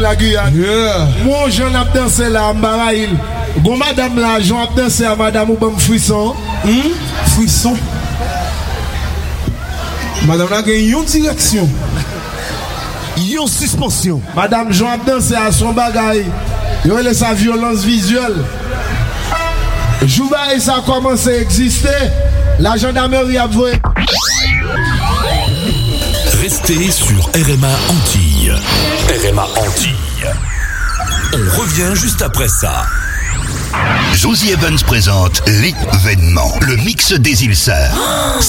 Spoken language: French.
La Guyane. Yeah. Moi, j'en ai dansé là, à Mbaraïl. Gon madame là, j'en ai dansé à madame ou bon frisson. Frisson. Madame là, il y a une direction. Yon suspension. Madame Jean a dansé à son bagaille. Il a sa violence visuelle. Jouba et ça a commencé à exister. La gendarmerie a voué. Restez sur RMA Antilles. RMA Antilles. On revient juste après ça. Josie Evans présente l'événement, le mix des îles Sœurs.